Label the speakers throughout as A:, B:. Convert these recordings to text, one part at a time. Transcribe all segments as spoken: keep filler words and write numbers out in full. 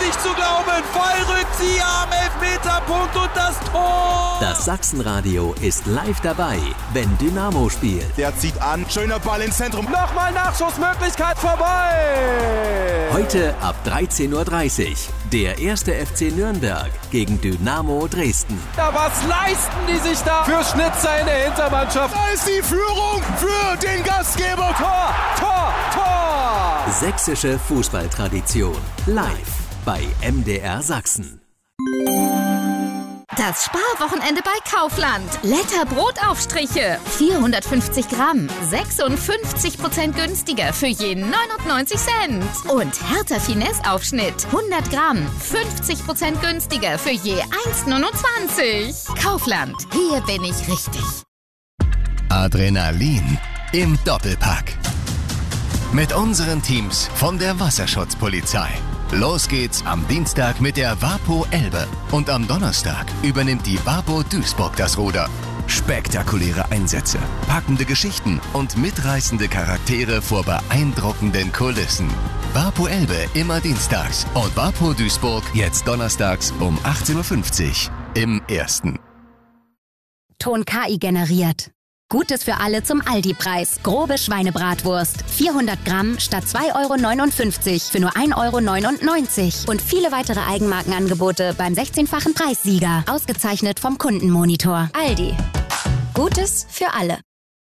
A: nicht zu glauben. Fallrückzieher am Elfmeterpunkt und das Tor.
B: Das Sachsenradio ist live dabei, wenn Dynamo spielt.
C: Der zieht an, schöner Ball ins Zentrum.
A: Nochmal Nachschussmöglichkeit vorbei.
B: Heute ab dreizehn Uhr dreißig. Der erste F C Nürnberg gegen Dynamo Dresden.
A: Ja, was leisten die sich da für Schnitzer in der Hintermannschaft?
C: Da ist die Führung für den Gastgeber.
A: Tor, Tor, Tor.
B: Sächsische Fußballtradition. Live bei M D R Sachsen.
D: Das Sparwochenende bei Kaufland. Letter Brotaufstriche. vierhundertfünfzig Gramm. sechsundfünfzig Prozent günstiger für je neunundneunzig Cent. Und Hertha Finesse Aufschnitt. hundert Gramm. fünfzig Prozent günstiger für je eins neunundzwanzig. Kaufland. Hier bin ich richtig.
E: Adrenalin im Doppelpack. Mit unseren Teams von der Wasserschutzpolizei. Los geht's am Dienstag mit der Vapo Elbe und am Donnerstag übernimmt die Vapo Duisburg das Ruder. Spektakuläre Einsätze, packende Geschichten und mitreißende Charaktere vor beeindruckenden Kulissen. Vapo Elbe immer dienstags und Vapo Duisburg jetzt donnerstags um achtzehn Uhr fünfzig im Ersten.
F: Ton K I generiert. Gutes für alle zum Aldi-Preis. Grobe Schweinebratwurst. vierhundert Gramm statt zwei Euro neunundfünfzig für nur ein Euro neunundneunzig. Und viele weitere Eigenmarkenangebote beim sechzehnfachen Preissieger. Ausgezeichnet vom Kundenmonitor. Aldi. Gutes für alle.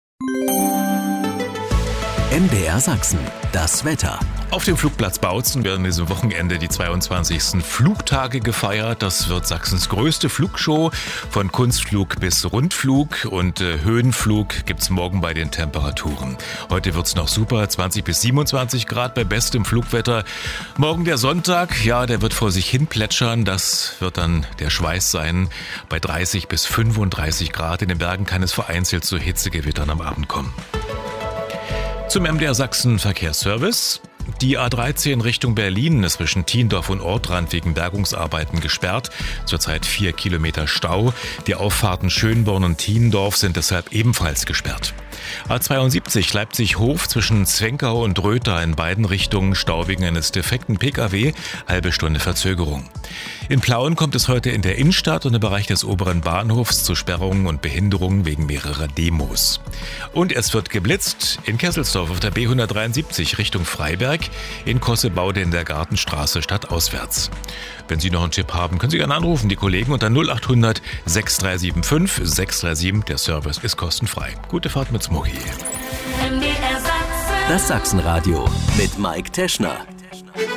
B: M D R Sachsen. Das Wetter.
G: Auf dem Flugplatz Bautzen werden diesem Wochenende die zweiundzwanzigsten Flugtage gefeiert. Das wird Sachsens größte Flugshow. Von Kunstflug bis Rundflug und äh, Höhenflug gibt's morgen bei den Temperaturen. Heute wird's noch super, zwanzig bis siebenundzwanzig Grad bei bestem Flugwetter. Morgen der Sonntag, ja, der wird vor sich hin plätschern. Das wird dann der Schweiß sein. Bei dreißig bis fünfunddreißig Grad. In den Bergen kann es vereinzelt zu Hitzegewittern am Abend kommen. Zum M D R Sachsen Verkehrsservice. Die A dreizehn Richtung Berlin ist zwischen Thiendorf und Ortrand wegen Bergungsarbeiten gesperrt. Zurzeit vier Kilometer Stau. Die Auffahrten Schönborn und Thiendorf sind deshalb ebenfalls gesperrt. A zweiundsiebzig Leipzig-Hof zwischen Zwenkau und Röther in beiden Richtungen Stau wegen eines defekten P K W. Halbe Stunde Verzögerung. In Plauen kommt es heute in der Innenstadt und im Bereich des oberen Bahnhofs zu Sperrungen und Behinderungen wegen mehrerer Demos. Und es wird geblitzt in Kesselsdorf auf der B hundertdreiundsiebzig Richtung Freiberg, in Kossebaude in der Gartenstraße stadtauswärts. Wenn Sie noch einen Tipp haben, können Sie gerne anrufen, die Kollegen unter null achthundert sechs drei sieben fünf sechs drei sieben. Der Service ist kostenfrei. Gute Fahrt mit Smoky.
B: Das Sachsenradio mit Mike Teschner.